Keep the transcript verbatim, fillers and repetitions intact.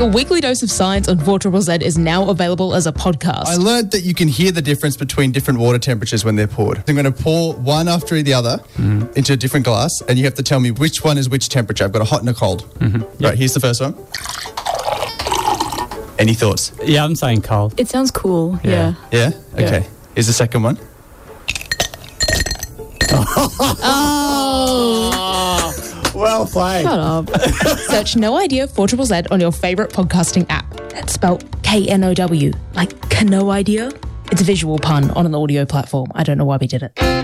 The weekly dose of science on four Z Z Z is now available as a podcast. I learned that you can hear the difference between different water temperatures when they're poured. I'm going to pour one after the other mm-hmm. into a different glass, and you have to tell me which one is which temperature. I've got a hot and a cold. Mm-hmm. Yep. Right, here's the first one. Any thoughts? Yeah, I'm saying cold. It sounds cool, yeah. Yeah? Yeah? Okay. Yeah. Here's the second one. Oh! Well played. Shut up. Search No Idea four Z Z Z on your favourite podcasting app. That's spelled K N O W, like Kano Idea. It's a visual pun on an audio platform. I don't know why we did it.